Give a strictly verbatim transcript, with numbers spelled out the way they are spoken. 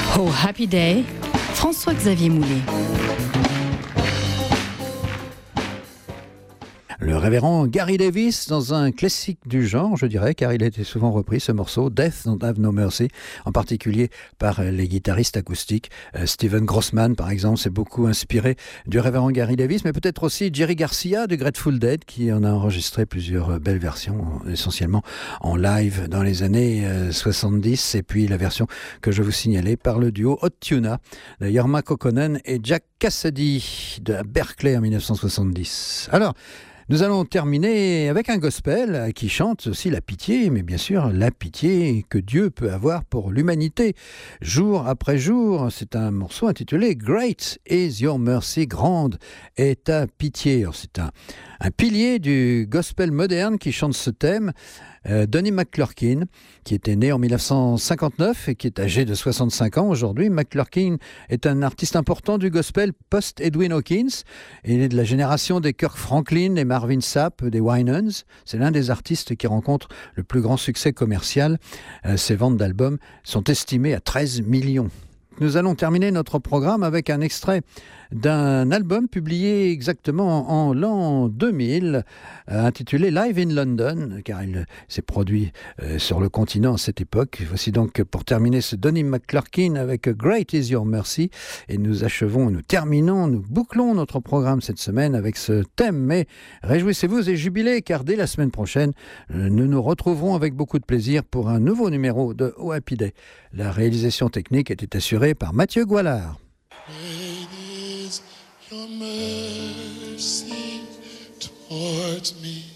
Oh Happy Day, François-Xavier Moulet. Le révérend Gary Davis, dans un classique du genre, je dirais, car il a été souvent repris, ce morceau, Death Don't Have No Mercy, en particulier par les guitaristes acoustiques. Euh, Steven Grossman, par exemple, s'est beaucoup inspiré du révérend Gary Davis, mais peut-être aussi Jerry Garcia de Grateful Dead, qui en a enregistré plusieurs belles versions, essentiellement en live dans les années euh, soixante-dix, et puis la version que je vous signalais par le duo Hot Tuna, de Jorma Kokkonen et Jack Cassidy de Berkeley en dix-neuf cent soixante-dix. Alors, nous allons terminer avec un gospel qui chante aussi la pitié, mais bien sûr la pitié que Dieu peut avoir pour l'humanité. Jour après jour, c'est un morceau intitulé « Great is your mercy », grande est ta pitié. Alors, c'est un, un pilier du gospel moderne qui chante ce thème. Euh, Donnie McClurkin, qui était né en dix-neuf cent cinquante-neuf et qui est âgé de soixante-cinq ans aujourd'hui. McClurkin est un artiste important du gospel post-Edwin Hawkins. Il est de la génération des Kirk Franklin et Marvin Sapp, des Winans. C'est l'un des artistes qui rencontre le plus grand succès commercial. Euh, ses ventes d'albums sont estimées à treize millions. Nous allons terminer notre programme avec un extrait d'un album publié exactement en l'an deux mille, euh, intitulé Live in London, car il s'est produit euh, sur le continent à cette époque. Voici donc pour terminer ce Donnie McClurkin avec Great is Your Mercy, et nous achevons, nous terminons, nous bouclons notre programme cette semaine avec ce thème. Mais réjouissez-vous et jubilez, car dès la semaine prochaine, euh, nous nous retrouverons avec beaucoup de plaisir pour un nouveau numéro de Oh Happy Day. La réalisation technique était assurée par Mathieu Goualard. Your mercy towards me.